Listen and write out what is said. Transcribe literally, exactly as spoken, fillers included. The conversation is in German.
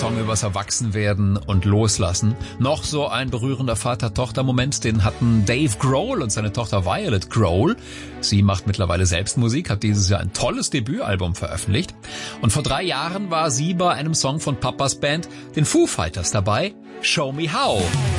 Song übers Erwachsenwerden und Loslassen. Noch so ein berührender Vater-Tochter-Moment, den hatten Dave Grohl und seine Tochter Violet Grohl. Sie macht mittlerweile selbst Musik, hat dieses Jahr ein tolles Debütalbum veröffentlicht. Und vor drei Jahren war sie bei einem Song von Papas Band, den Foo Fighters, dabei, Show Me How.